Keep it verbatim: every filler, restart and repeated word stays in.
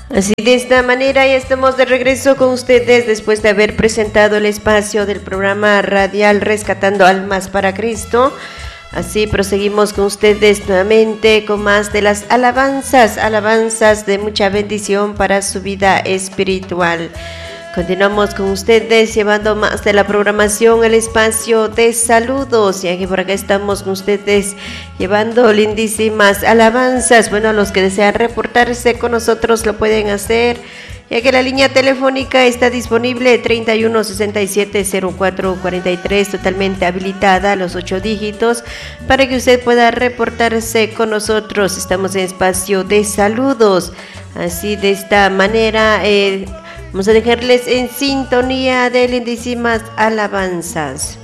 Así de esta manera ya estamos de regreso con ustedes después de haber presentado el espacio del programa radial Rescatando Almas para Cristo. Así proseguimos con ustedes nuevamente con más de las alabanzas, alabanzas de mucha bendición para su vida espiritual. Continuamos con ustedes llevando más de la programación, el espacio de saludos. Y aquí por acá estamos con ustedes llevando lindísimas alabanzas. Bueno, los que desean reportarse con nosotros lo pueden hacer, ya que la línea telefónica está disponible treinta y uno sesenta y siete cero cuatro cuarenta y tres, totalmente habilitada a los ocho dígitos, para que usted pueda reportarse con nosotros. Estamos en espacio de saludos. Así de esta manera eh, vamos a dejarles en sintonía de lindísimas alabanzas.